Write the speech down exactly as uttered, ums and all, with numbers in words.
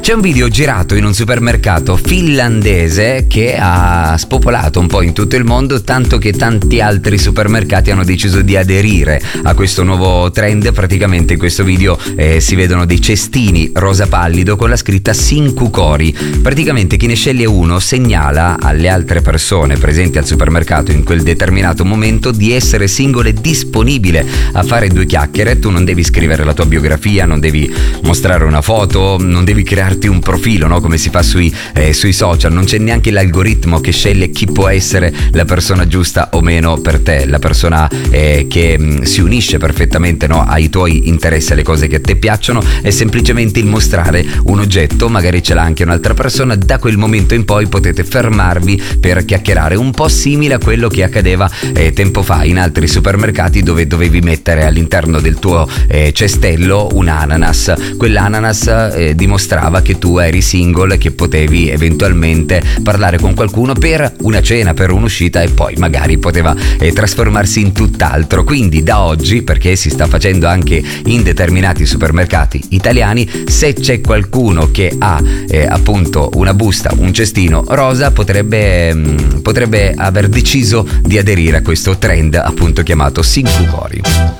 C'è un video girato in un supermercato finlandese che ha spopolato un po' in tutto il mondo, tanto che tanti altri supermercati hanno deciso di aderire a questo nuovo trend. Praticamente in questo video eh, si vedono dei cestini rosa pallido con la scritta Sinkukori. Praticamente chi ne sceglie uno segnala alle altre persone presenti al supermercato in quel determinato momento di essere singolo e disponibile a fare due chiacchiere. Tu non devi scrivere la tua biografia, non devi mostrare una foto, non devi crearti un profilo, no? Come si fa sui, eh, sui social. Non c'è neanche l'algoritmo che sceglie chi può essere la persona giusta o meno per te, la persona eh, che mh, si unisce perfettamente, no? ai tuoi interessi, alle cose che a te piacciono. È semplicemente il mostrare un oggetto, magari ce l'ha anche un'altra persona, da quel momento in poi potete fermarvi per chiacchierare, un po' simile a quello che accadeva eh, tempo fa in altri supermercati, dove dovevi mettere all'interno del tuo eh, cestello un ananas. Quell'ananas eh, dimostrava che tu eri single, che potevi eventualmente parlare con qualcuno per una cena, per un'uscita, e poi magari poteva eh, trasformarsi in tutt'altro. Quindi da oggi, perché si sta facendo anche in determinati supermercati italiani, se c'è qualcuno che ha eh, appunto una busta, un cestino rosa, potrebbe, mh, potrebbe aver deciso di aderire a questo trend appunto chiamato Sinkukori.